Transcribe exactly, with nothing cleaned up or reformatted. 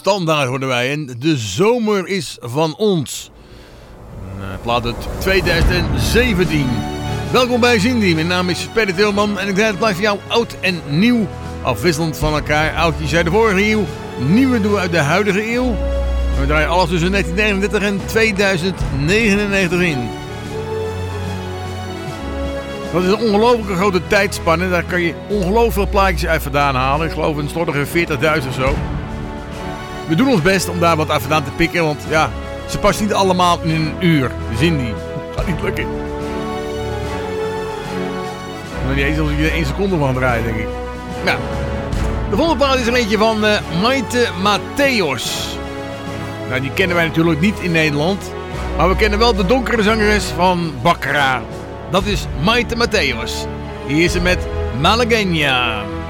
Standaard hoorden wij. En de zomer is van ons. Uh, plaat uit twintig zeventien. Welkom bij Cindy. Mijn naam is Peter Tilman. En ik draai het blijft voor jou oud en nieuw. Afwisselend van elkaar. Oudjes uit de vorige eeuw. Nieuwe doen we uit de huidige eeuw. En we draaien alles tussen negentien negenendertig en tweeduizend negenennegentig in. Dat is een ongelooflijke grote tijdspanne. Daar kan je ongelooflijk veel plaatjes uit vandaan halen. Ik geloof een slordige veertigduizend of zo. We doen ons best om daar wat uit vandaan te pikken. Want ja, ze past niet allemaal in een uur. De Cindy. Dat gaat niet lukken. Nog niet eens als ik er één seconde van draai, denk ik. Nou, de volgende plaat is een eentje van uh, Maite Matthäus. Nou, die kennen wij natuurlijk niet in Nederland. Maar we kennen wel de donkere zangeres van Baccarat. Dat is Maite Matthäus. Hier is ze met Malagueña.